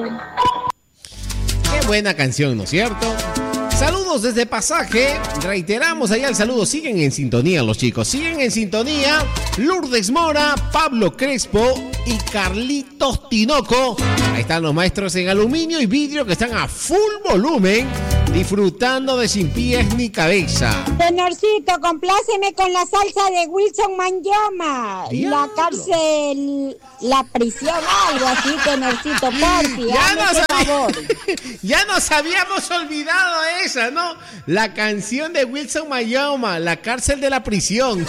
Qué buena canción, ¿no es cierto? Saludos desde Pasaje. Reiteramos allá el saludo. Siguen en sintonía los chicos. Siguen en sintonía Lourdes Mora, Pablo Crespo y Carlitos Tinoco. Ahí están los maestros en aluminio y vidrio que están a full volumen, disfrutando de Sin Pies ni Cabeza. Tenorcito, compláceme con la salsa de Wilson Manyoma. Diablo. La cárcel, la prisión, algo así, Tenorcito, porfi. Ya nos habíamos olvidado esa, ¿no? La canción de Wilson Manyoma, La cárcel de la prisión.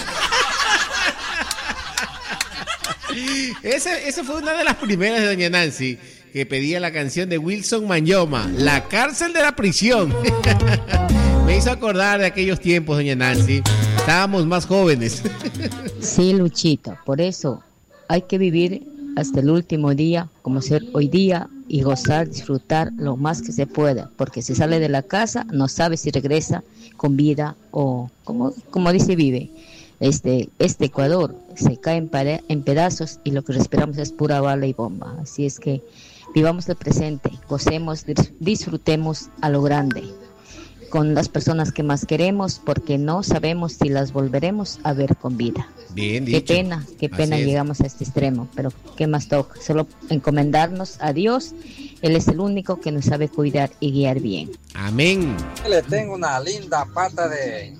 Esa fue una de las primeras de Doña Nancy, que pedía la canción de Wilson Manyoma, La cárcel de la prisión. Me hizo acordar de aquellos tiempos, Doña Nancy. Estábamos más jóvenes. Sí, Luchito, por eso hay que vivir hasta el último día, como ser hoy día, y gozar, disfrutar lo más que se pueda, porque si sale de la casa no sabe si regresa con vida o, como dice Vive, este Ecuador se cae en pedazos y lo que esperamos es pura bala y bomba. Así es que vivamos el presente, gocemos, disfrutemos a lo grande con las personas que más queremos, porque no sabemos si las volveremos a ver con vida. Bien dicho. Qué pena llegamos a este extremo, pero ¿qué más toca? Solo encomendarnos a Dios. Él es el único que nos sabe cuidar y guiar bien. Amén. Le tengo una linda pata de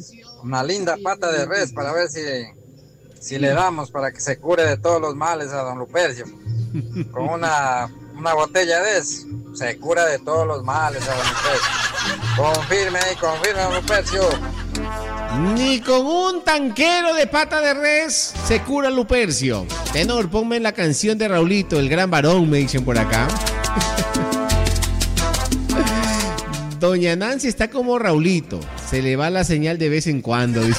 res para ver si le damos para que se cure de todos los males a don Lupercio. Con una botella de eso, se cura de todos los males a don Lupercio. Confirme, don Lupercio. Ni con un tanquero de pata de res se cura Lupercio. Tenor, ponme la canción de Raulito, el gran varón, me dicen por acá. Doña Nancy está como Raulito, se le va la señal de vez en cuando, dice.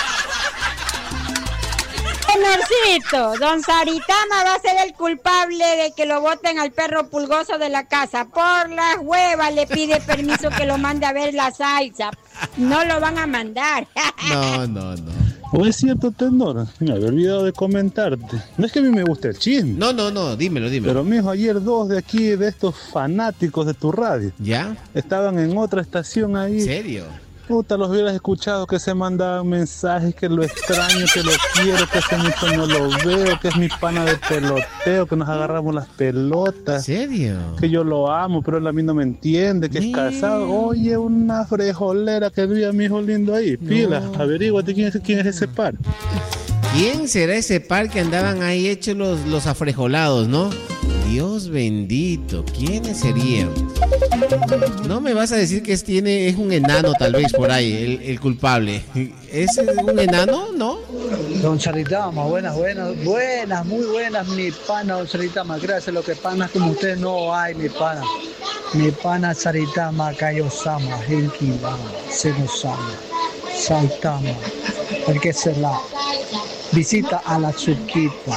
Tenorcito, don Saritama va a ser el culpable de que lo boten al perro pulgoso de la casa. Por las huevas le pide permiso que lo mande a ver la salsa. No lo van a mandar. No. ¿O es cierto, Tenor? Me había olvidado de comentarte. No es que a mí me guste el chisme. No, dímelo. Pero, mijo, ayer dos de aquí, de estos fanáticos de tu radio, ¿ya? Estaban en otra estación ahí. ¿En serio? Puta, los hubieras escuchado que se mandaban mensajes, que lo extraño, que lo quiero, que hace mucho no lo veo, que es mi pana de peloteo, que nos agarramos las pelotas. ¿En serio? Que yo lo amo, pero él a mí no me entiende, que es casado. Oye, una frejolera que vive a mi hijo lindo ahí. Pila, averíguate quién es ese par. ¿Quién será ese par que andaban ahí hechos los afrejolados, no? Dios bendito, ¿quiénes serían? No me vas a decir que es un enano tal vez por ahí, el culpable. ¿Es un enano, no? Don Saritama, buenas, muy buenas, mi pana, don Saritama. Gracias, lo que panas como usted no hay, mi pana. Mi pana Saritama, Kayosama, Henkima, Senosama, Saitama, el que se la visita a la Tsuquita.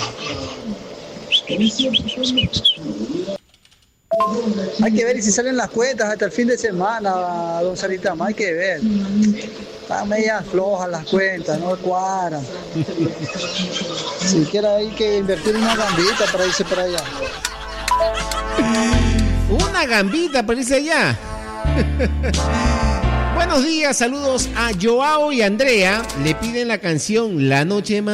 Hay que ver si salen las cuentas hasta el fin de semana, don Saritama, hay que ver. Están medias flojas las cuentas, no cuadran. Siquiera hay que invertir una gambita para irse para allá. Una gambita para irse allá. Buenos días, saludos a Joao y Andrea. Le piden la canción La Noche Más